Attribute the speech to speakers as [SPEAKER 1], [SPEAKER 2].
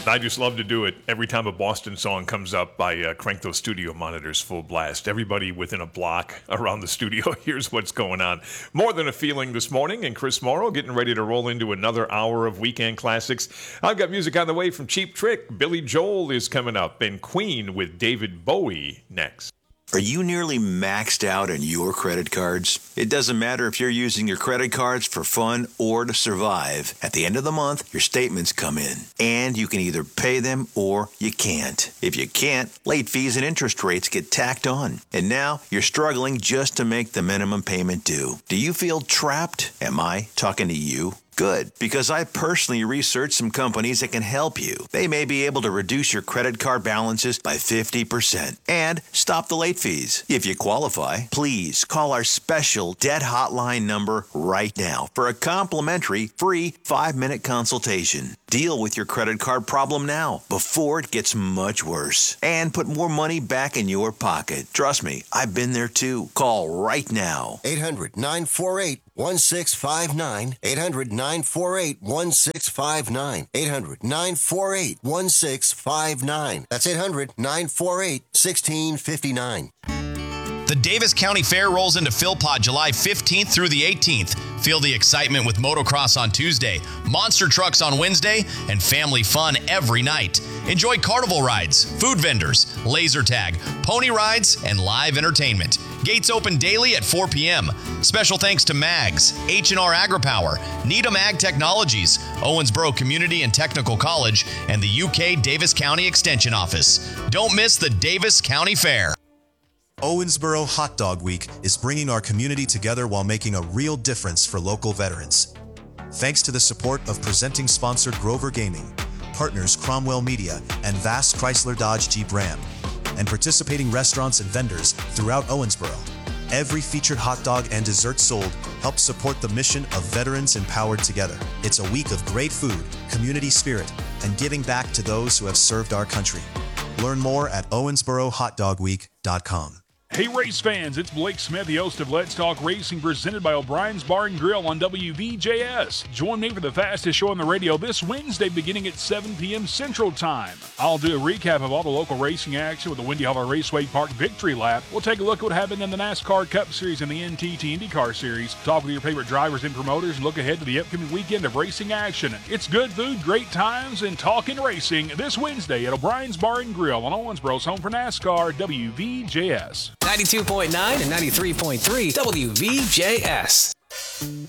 [SPEAKER 1] I just love to do it. Every time a Boston song comes up, I crank those studio monitors full blast. Everybody within a block around the studio hears what's going on. More Than a Feeling this morning, and Chris Morrow getting ready to roll into another hour of weekend classics. I've got music on the way from Cheap Trick. Billy Joel is coming up, and Queen with David Bowie next.
[SPEAKER 2] Are you nearly maxed out on your credit cards? It doesn't matter if you're using your credit cards for fun or to survive. At the end of the month, your statements come in, and you can either pay them or you can't. If you can't, late fees and interest rates get tacked on. And now you're struggling just to make the minimum payment due. Do you feel trapped? Am I talking to you? Good, because I personally researched some companies that can help you. They may be able to reduce your credit card balances by 50% and stop the late fees. If you qualify, please call our special debt hotline number right now for a complimentary free 5-minute consultation. Deal with your credit card problem now before it gets much worse and put more money back in your pocket. Trust me, I've been there too. Call right now.
[SPEAKER 3] 800-948-1659. 800-948-1659. 800-948-1659. That's 800-948-1659.
[SPEAKER 4] The Davis County Fair rolls into Philpott July 15th through the 18th. Feel the excitement with motocross on Tuesday, monster trucks on Wednesday, and family fun every night. Enjoy carnival rides, food vendors, laser tag, pony rides, and live entertainment. Gates open daily at 4 p.m. Special thanks to Mags, H&R AgriPower, Needham Ag Technologies, Owensboro Community and Technical College, and the UK Davis County Extension Office. Don't miss the Davis County Fair.
[SPEAKER 5] Owensboro Hot Dog Week is bringing our community together while making a real difference for local veterans. Thanks to the support of presenting sponsor Grover Gaming, partners Cromwell Media and Vast Chrysler Dodge Jeep Ram, and participating restaurants and vendors throughout Owensboro. Every featured hot dog and dessert sold helps support the mission of Veterans Empowered Together. It's a week of great food, community spirit, and giving back to those who have served our country. Learn more at owensborohotdogweek.com.
[SPEAKER 6] Hey race fans, it's Blake Smith, the host of Let's Talk Racing, presented by O'Brien's Bar and Grill on WVJS. Join me for the fastest show on the radio this Wednesday beginning at 7 p.m. Central Time. I'll do a recap of all the local racing action with the Windy Hollow Raceway Park Victory Lap. We'll take a look at what happened in the NASCAR Cup Series and the NTT IndyCar Series. Talk with your favorite drivers and promoters and look ahead to the upcoming weekend of racing action. It's good food, great times, and talking racing this Wednesday at O'Brien's Bar and Grill on Owensboro's home for NASCAR, WVJS.
[SPEAKER 7] 92.9 and 93.3 WVJS.